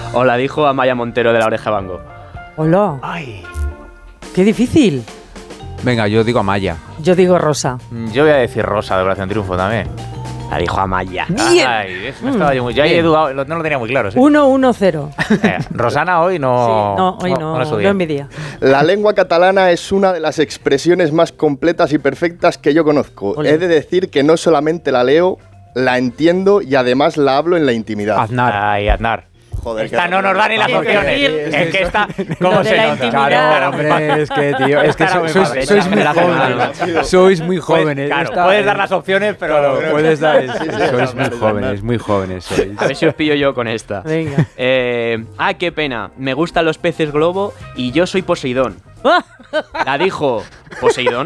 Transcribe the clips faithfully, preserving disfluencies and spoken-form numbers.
o la dijo Amaya Montero de La Oreja de Van Gogh? Hola. Ay. Qué difícil. Venga, yo digo Amaya. Yo digo Rosa. Yo voy a decir Rosa de Operación Triunfo también. La dijo Amaya. Bien. Ay, eso no estaba yo muy... Yo ahí he dudado, no lo tenía muy claro. Sí. uno uno cero. Eh, Rosana hoy no... Sí, no, hoy no, no, es su no día. es mi día. La lengua catalana es una de las expresiones más completas y perfectas que yo conozco. Ole. He de decir que no solamente la leo, la entiendo y además la hablo en la intimidad. Aznar. Ay, Aznar. Joder, Esta que- no nos da ni las Tiene que opciones. decir- Es que esta... ¿Cómo Lo de se la nota? intimidad. Claro, hombre, es que, tío, es que Estará sois, muy sois, mal, sois muy estará muy jóvenes. Sois muy Pues, jóvenes. claro, Esta- puedes dar las opciones, pero... Claro, puedes dar. Sí, sí, sois sí, muy sí, jóvenes, muy jóvenes sois. A ver si os pillo yo con esta. Venga. Eh, ah, qué pena. Me gustan los peces globo y yo soy Poseidón. La dijo Poseidón.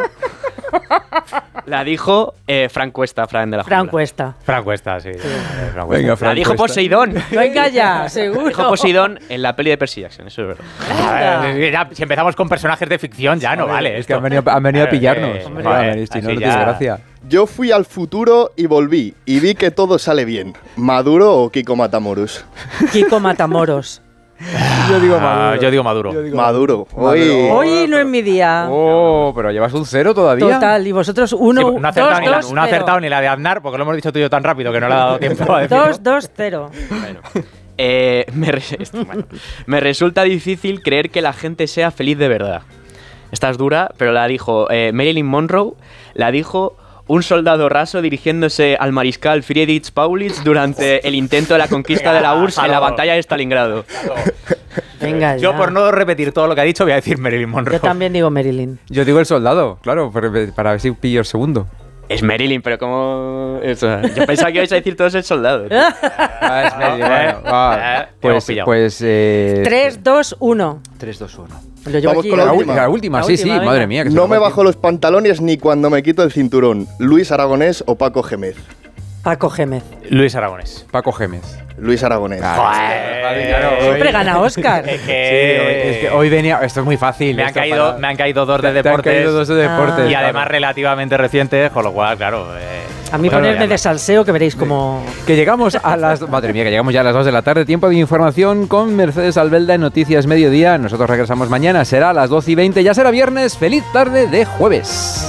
La dijo eh, Fran Cuesta, Fran de la Jungla. Fran Cuesta. Fran Cuesta, sí. Eh, Fran Cuesta. Venga, La Fran dijo Cuesta. Poseidón. Venga ya, seguro. Dijo Poseidón en la peli de Percy Jackson, eso es verdad. A ver, ya, si empezamos con personajes de ficción, ya no vale. Es que esto. han venido, han venido a Claro, pillarnos. eh, Hombre, joder, si no, así no ya- tiene gracia. Yo fui al futuro y volví y vi que todo sale bien. ¿Maduro o Kiko Matamoros? Kiko Matamoros. Yo digo Ah, Maduro. yo digo Maduro. Yo digo Maduro. Maduro. Hoy... Hoy no es mi día. Oh, pero llevas un cero todavía. Total, y vosotros uno, Sí, no ha acertado, dos, ni, la, dos, no ha cero. acertado ni la de Aznar, porque lo hemos dicho tú y yo tan rápido que no le ha dado tiempo a decirlo. Dos, dos, cero. Bueno. Eh, me, re- esto, bueno. Me resulta difícil creer que la gente sea feliz de verdad. Esta es dura, pero la dijo eh, Marilyn Monroe, la dijo un soldado raso dirigiéndose al mariscal Friedrich Paulitz durante el intento de la conquista de la U R S S en la batalla de Stalingrado. Venga, Yo, ya. por no repetir todo lo que ha dicho, voy a decir Marilyn Monroe. Yo también digo Marilyn. Yo digo el soldado, claro, para, para ver si pillo el segundo. Es Marilyn, pero como... Eso, yo pensaba que ibais a decir todos el soldado. tío. Ah, es Marilyn, bueno, va. Eh, Pues, hemos pillado. pues eh, tres, dos, uno. tres, dos, uno. Lo llevo Vamos aquí. con La, la ul- última. la última, La sí, última, sí, venga. madre mía. Que se No nos me va el bajo tiempo. los pantalones ni cuando me quito el cinturón. Luis Aragonés o Paco Gémez. Paco Gémez. Luis Aragonés. Paco Gémez. Luis Aragonés. Joder. Siempre gana Oscar. Es Sí, que, hoy, es que hoy venía. Esto es muy fácil. me han, esto caído, para- me han caído dos de Te- te han deportes. caído dos de deportes. Ah. Y además relativamente recientes, con lo cual, claro. eh, A mí bueno, ponerme ya de salseo que veréis como... Que llegamos a las. Madre mía, que llegamos ya a las dos de la tarde. Tiempo de información con Mercedes Albelda en Noticias Mediodía. Nosotros regresamos mañana. Será a las doce y veinte. Ya será viernes. Feliz tarde de jueves.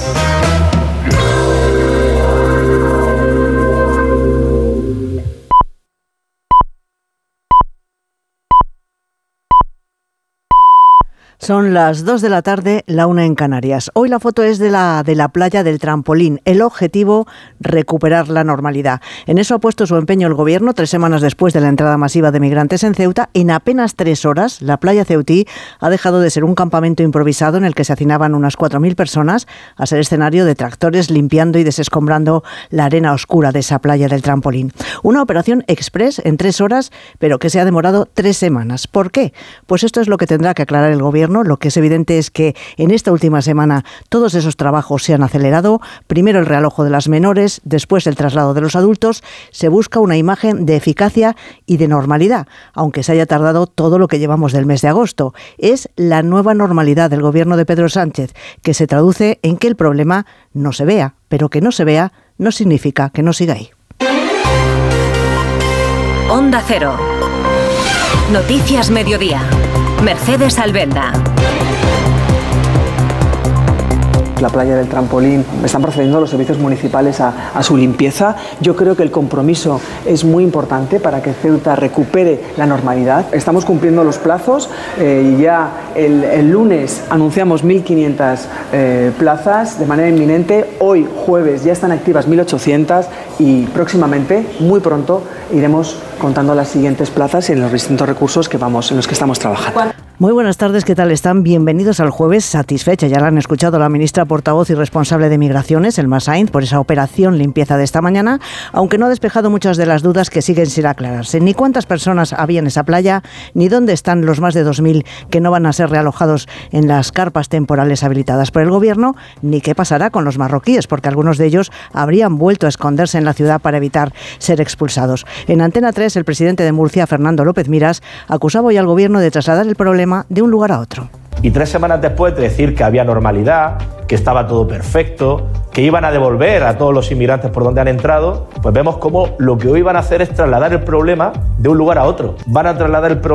Son las dos de la tarde, la una en Canarias. Hoy la foto es de la, de la playa del Trampolín. El objetivo, recuperar la normalidad. En eso ha puesto su empeño el Gobierno, tres semanas después de la entrada masiva de migrantes en Ceuta. En apenas tres horas, la playa ceutí ha dejado de ser un campamento improvisado en el que se hacinaban unas cuatro mil personas a ser escenario de tractores limpiando y desescombrando la arena oscura de esa playa del Trampolín. Una operación express en tres horas, pero que se ha demorado tres semanas. ¿Por qué? Pues esto es lo que tendrá que aclarar el Gobierno. Lo que es evidente es que en esta última semana todos esos trabajos se han acelerado. Primero el realojo de las menores, después el traslado de los adultos. Se busca una imagen de eficacia y de normalidad, aunque se haya tardado todo lo que llevamos del mes de agosto. Es la nueva normalidad del Gobierno de Pedro Sánchez, que se traduce en que el problema no se vea, pero que no se vea no significa que no siga ahí. Onda Cero. Noticias Mediodía. Mercedes Albelda. La playa del Trampolín, están procediendo los servicios municipales a, a su limpieza. Yo creo que el compromiso es muy importante para que Ceuta recupere la normalidad. Estamos cumpliendo los plazos eh, y ya el, el lunes anunciamos mil quinientas eh, plazas de manera inminente. Hoy, jueves, ya están activas mil ochocientas y próximamente, muy pronto, iremos contando las siguientes plazas en los distintos recursos que vamos, en los que estamos trabajando. Muy buenas tardes, ¿qué tal están? Bienvenidos al jueves. Satisfecha, ya la han escuchado la ministra portavoz y responsable de Migraciones, Elma Sainz, por esa operación limpieza de esta mañana, aunque no ha despejado muchas de las dudas que siguen sin aclararse. Ni cuántas personas había en esa playa, ni dónde están los más de dos mil que no van a ser realojados en las carpas temporales habilitadas por el Gobierno, ni qué pasará con los marroquíes, porque algunos de ellos habrían vuelto a esconderse en la ciudad para evitar ser expulsados. En Antena tres, el presidente de Murcia, Fernando López Miras, acusaba hoy al Gobierno de trasladar el problema de un lugar a otro. Y tres semanas después de decir que había normalidad, que estaba todo perfecto, que iban a devolver a todos los inmigrantes por donde han entrado, pues vemos cómo lo que hoy van a hacer es trasladar el problema de un lugar a otro. Van a trasladar el problema